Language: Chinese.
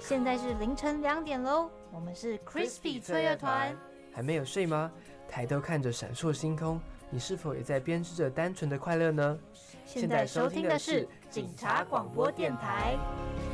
现在是凌晨2点喽，我们是 Crispy 脆乐团。 还没有睡吗？抬头看着闪烁星空，你是否也在编织着单纯的快乐呢？ 现在收听的是警察广播电台。